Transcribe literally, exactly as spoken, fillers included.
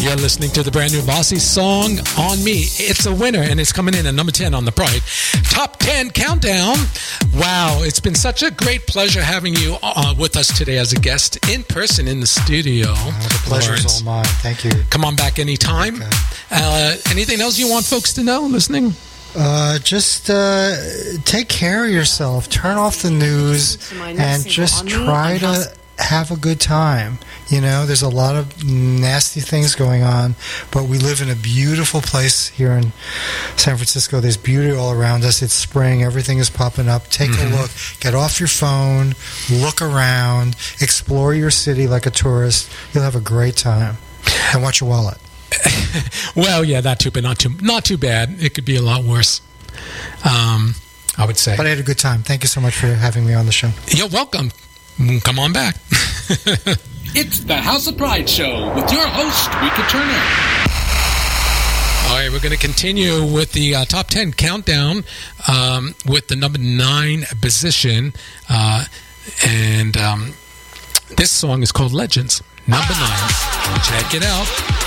You're listening to the brand new Bossy song, On Me. It's a winner, and it's coming in at number ten on the Pride Top ten Countdown. Wow, it's been such a great pleasure having you uh, with us today as a guest in person in the studio. Uh, the pleasure's all mine. Thank you. Come on back anytime. Okay. Uh, anything else you want folks to know listening? Uh, just uh, take care of yourself. Turn off the news and just try to have a good time. You know, there's a lot of nasty things going on, but we live in a beautiful place here in San Francisco. There's beauty all around us. It's spring. Everything is popping up. Take mm-hmm. a look. Get off your phone. Look around. Explore your city like a tourist. You'll have a great time. And watch your wallet. Well, yeah, that too, but not too, not too bad. It could be a lot worse, um, I would say. But I had a good time. Thank you so much for having me on the show. You're welcome. Come on back. It's the House of Pride Show with your host, Rika Turner. All right, we're going to continue with the uh, top ten countdown um, with the number nine position. Uh, and um, this song is called Legends, number nine. Check it out.